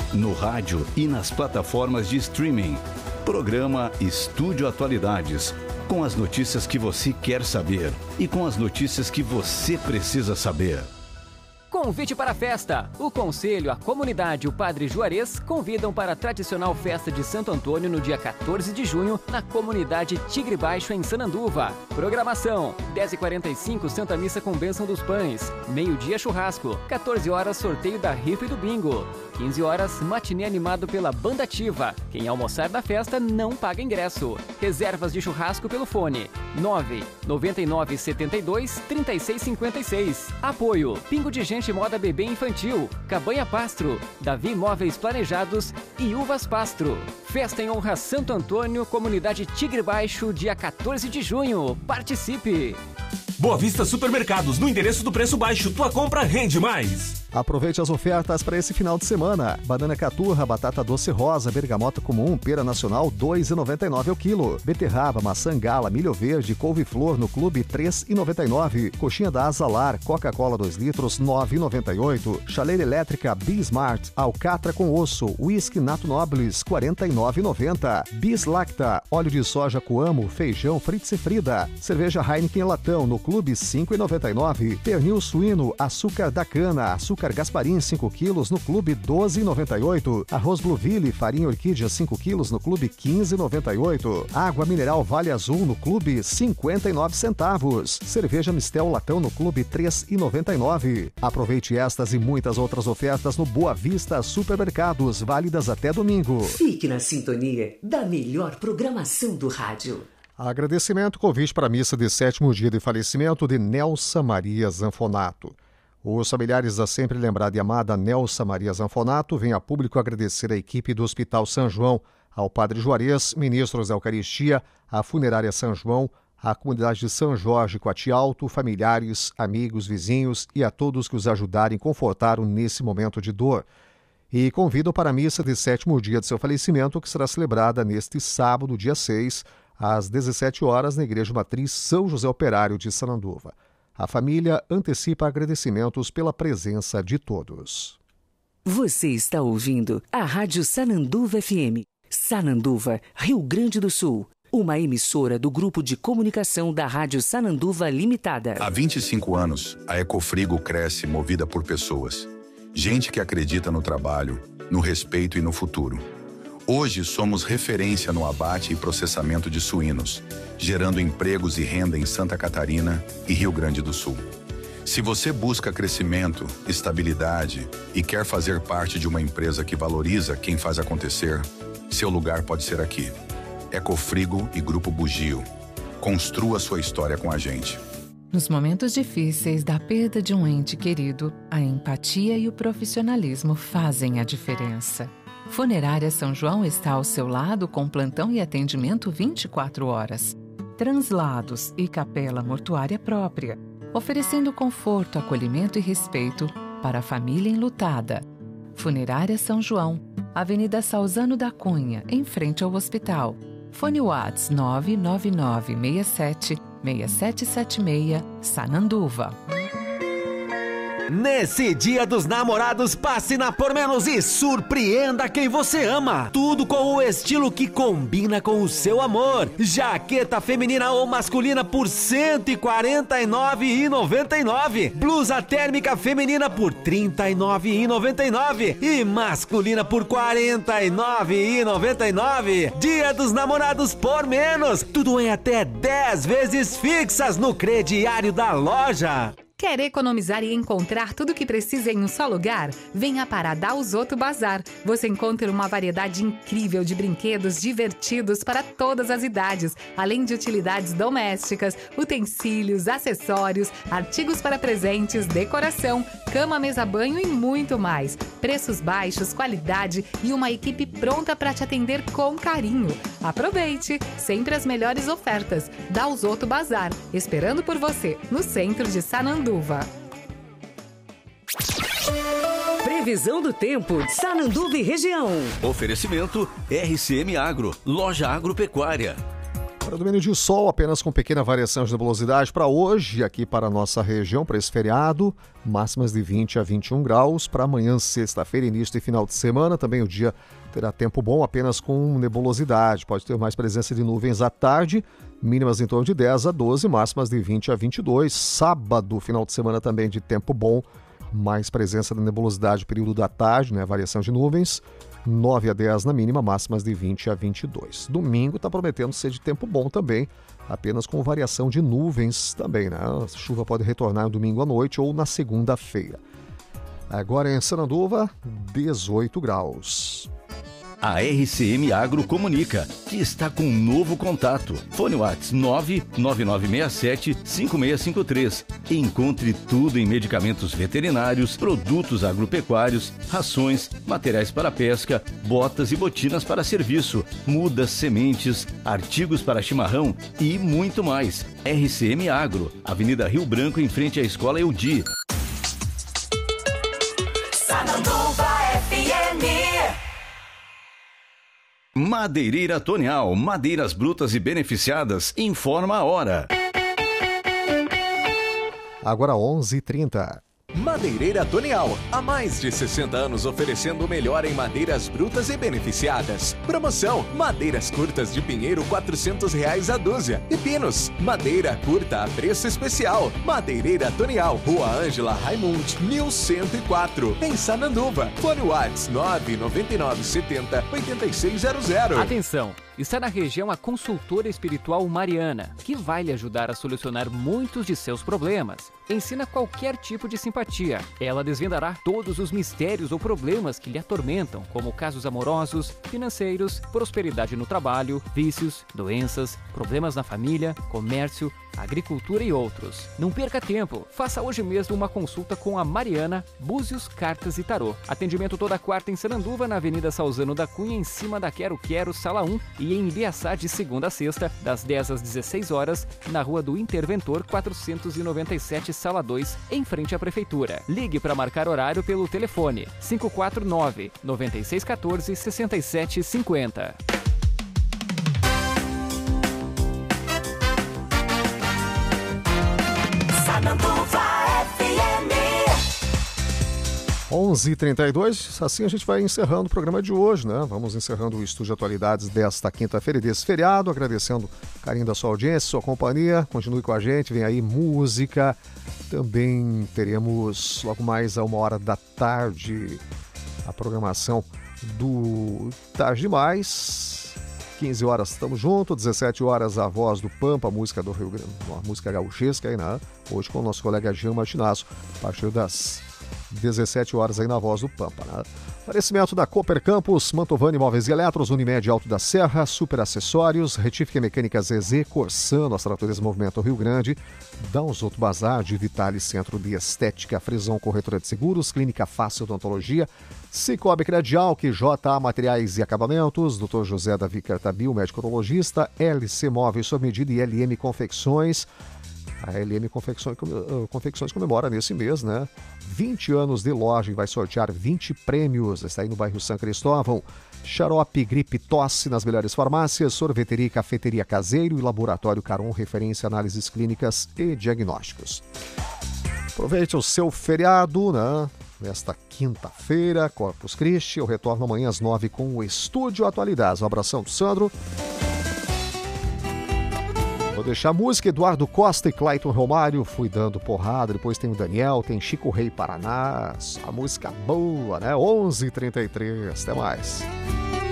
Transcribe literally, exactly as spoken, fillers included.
no rádio e nas plataformas de streaming. Programa Estúdio Atualidades, com as notícias que você quer saber e com as notícias que você precisa saber. Convite para a festa. O Conselho, a comunidade e o Padre Juarez convidam para a tradicional festa de Santo Antônio no dia quatorze de junho, na comunidade Tigre Baixo, em Sananduva. Programação: dez e quarenta e cinco, Santa Missa com Bênção dos Pães. Meio-dia, churrasco. quatorze horas, sorteio da rifa e do bingo. quinze horas, matinê animado pela Banda Ativa. Quem almoçar da festa não paga ingresso. Reservas de churrasco pelo fone nove nove nove sete dois, três seis cinco seis. Apoio: Pingo de Gente Moda Bebê Infantil, Cabanha Pastro, Davi Móveis Planejados e Uvas Pastro. Festa em honra a Santo Antônio, comunidade Tigre Baixo, dia quatorze de junho. Participe! Boa Vista Supermercados, no endereço do preço baixo, tua compra rende mais. Aproveite as ofertas para esse final de semana. Banana caturra, batata doce rosa, bergamota comum, pera nacional, dois reais e noventa e nove ao quilo. Beterraba, maçã gala, milho verde, couve-flor no clube, três reais e noventa e nove. Coxinha da Azalar, Coca-Cola dois litros, nove reais e noventa e oito. Chaleira elétrica Bismart, alcatra com osso, whisky Nato Nobles, quarenta e nove reais e noventa. Bis Lacta, óleo de soja Coamo, feijão Fritz e Frida. Cerveja Heineken latão no clube, cinco reais e noventa e nove. Pernil suíno, açúcar da cana, açúcar Gasparim cinco quilos no clube, doze reais e noventa e oito. Arroz Blueville, farinha orquídea cinco quilos no clube, quinze reais e noventa e oito. Água mineral Vale Azul no clube, cinquenta e nove centavos. Cerveja Mistel latão no clube, três reais e noventa e nove. Aproveite estas e muitas outras ofertas no Boa Vista Supermercados, válidas até domingo. Fique na sintonia da melhor programação do rádio. Agradecimento, convite para a missa de sétimo dia de falecimento de Nelsa Maria Zanfonato. Os familiares da sempre lembrada e amada Nelsa Maria Zanfonato vêm a público agradecer a equipe do Hospital São João, ao Padre Juarez, ministros da Eucaristia, à Funerária São João, à comunidade de São Jorge Coatialto, familiares, amigos, vizinhos e a todos que os ajudarem e confortaram nesse momento de dor. E convidam para a missa de sétimo dia de seu falecimento, que será celebrada neste sábado, dia seis, às dezessete horas, na Igreja Matriz São José Operário de Sananduva. A família antecipa agradecimentos pela presença de todos. Você está ouvindo a Rádio Sananduva F M. Sananduva, Rio Grande do Sul. Uma emissora do Grupo de Comunicação da Rádio Sananduva Limitada. Há vinte e cinco anos, a Ecofrigo cresce movida por pessoas. Gente que acredita no trabalho, no respeito e no futuro. Hoje somos referência no abate e processamento de suínos, gerando empregos e renda em Santa Catarina e Rio Grande do Sul. Se você busca crescimento, estabilidade e quer fazer parte de uma empresa que valoriza quem faz acontecer, seu lugar pode ser aqui. Ecofrigo e Grupo Bugio. Construa sua história com a gente. Nos momentos difíceis da perda de um ente querido, a empatia e o profissionalismo fazem a diferença. Funerária São João está ao seu lado com plantão e atendimento vinte e quatro horas. Translados e capela mortuária própria, oferecendo conforto, acolhimento e respeito para a família enlutada. Funerária São João, Avenida Salzano da Cunha, em frente ao hospital. Fone Whats nove nove nove seis sete seis sete sete seis, Sananduva. Nesse Dia dos Namorados, passe na Por Menos e surpreenda quem você ama. Tudo com o estilo que combina com o seu amor. Jaqueta feminina ou masculina por cento e quarenta e nove reais e noventa e nove centavos. Blusa térmica feminina por trinta e nove reais e noventa e nove centavos. E masculina por quarenta e nove reais e noventa e nove centavos. Dia dos Namorados Por Menos. Tudo em até dez vezes fixas no crediário da loja. Quer economizar e encontrar tudo o que precisa em um só lugar? Venha para a Dalzotto Bazar. Você encontra uma variedade incrível de brinquedos divertidos para todas as idades, além de utilidades domésticas, utensílios, acessórios, artigos para presentes, decoração, cama, mesa, banho e muito mais. Preços baixos, qualidade e uma equipe pronta para te atender com carinho. Aproveite! Sempre as melhores ofertas. Dalzotto Bazar, esperando por você, no centro de Sananduva. Previsão do tempo, Sananduva e região. Oferecimento R C M Agro, Loja Agropecuária. Predomínio de sol, apenas com pequena variação de nebulosidade para hoje, aqui para a nossa região, para esse feriado, máximas de vinte a vinte e um graus. Para amanhã, sexta-feira, início e final de semana, também o dia terá tempo bom, apenas com nebulosidade. Pode ter mais presença de nuvens à tarde, mínimas em torno de dez a doze, máximas de vinte a vinte e dois. Sábado, final de semana também de tempo bom, mais presença da nebulosidade, período da tarde, né, variação de nuvens. nove a dez na mínima, máximas de vinte a vinte e dois. Domingo está prometendo ser de tempo bom também, apenas com variação de nuvens também, né? A chuva pode retornar no domingo à noite ou na segunda-feira. Agora em Sananduva, dezoito graus. A R C M Agro comunica que está com um novo contato. Fone WhatsApp nove nove nove seis sete cinco seis cinco três. Encontre tudo em medicamentos veterinários, produtos agropecuários, rações, materiais para pesca, botas e botinas para serviço, mudas, sementes, artigos para chimarrão e muito mais. R C M Agro, Avenida Rio Branco, em frente à Escola Eudi. Sananduva F M. Madeireira Tonial, madeiras brutas e beneficiadas, informa a hora. Agora onze e trinta. Madeireira Tonial, há mais de sessenta anos oferecendo o melhor em madeiras brutas e beneficiadas. Promoção: madeiras curtas de pinheiro quatrocentos reais a dúzia e pinos, madeira curta a preço especial. Madeireira Tonial, Rua Ângela Raimundi, mil cento e quatro, em Sananduva. Fone WhatsApp nove nove nove setenta oitenta e seis zero zero. Atenção! Está na região a consultora espiritual Mariana, que vai lhe ajudar a solucionar muitos de seus problemas. Ensina qualquer tipo de simpatia. Ela desvendará todos os mistérios ou problemas que lhe atormentam, como casos amorosos, financeiros, prosperidade no trabalho, vícios, doenças, problemas na família, comércio, agricultura e outros. Não perca tempo. Faça hoje mesmo uma consulta com a Mariana, Búzios, Cartas e Tarô. Atendimento toda quarta em Sananduva, na Avenida Salzano da Cunha, em cima da Quero Quero, Sala um, e em Ibiaçá de segunda a sexta, das dez às dezesseis horas, na Rua do Interventor quatrocentos e noventa e sete, Sala dois, em frente à Prefeitura. Ligue para marcar horário pelo telefone cinco quatro nove, nove seis um quatro, seis sete cinco zero. Sananduva F M. onze e trinta e dois, assim a gente vai encerrando o programa de hoje, né? Vamos encerrando o Estúdio de Atualidades desta quinta-feira e desse feriado, agradecendo o carinho da sua audiência, sua companhia. Continue com a gente, vem aí música. Também teremos logo mais a uma hora da tarde a programação do Tarde Demais. quinze horas estamos juntos, dezessete horas a Voz do Pampa, a música do Rio Grande, uma música gauchesca aí, né? Hoje com o nosso colega Jean Martinasso, a partir das dezessete horas aí na Voz do Pampa, né? Oferecimento da Cooper Campus, Mantovani Móveis e Eletros, Unimed Alto da Serra, Super Acessórios, Retífica Mecânica Zezé, Corsan, nossa natureza Movimento Rio Grande, Dãozoto Bazar, de Vitale Centro de Estética, Frisão Corretora de Seguros, Clínica Fácil Odontologia, Cicobi Credial, que J A Materiais e Acabamentos, doutor José Davi Cartabil, médico urologista, L C Móveis sob medida e L M Confecções. A L M Confecções, Confecções comemora nesse mês, né? vinte anos de loja e vai sortear vinte prêmios. Está aí no bairro São Cristóvão. Xarope, gripe, tosse nas melhores farmácias, sorveteria e cafeteria Caseiro e Laboratório Caron, referência a análises clínicas e diagnósticos. Aproveite o seu feriado, né? Nesta quinta-feira, Corpus Christi. Eu retorno amanhã às nove com o Estúdio Atualidades. Um abração do Sandro. Vou deixar a música, Eduardo Costa e Clayton Romário, Fui Dando Porrada. Depois tem o Daniel, tem Chico Rei Paraná, a música boa, né? onze e trinta e três, até mais.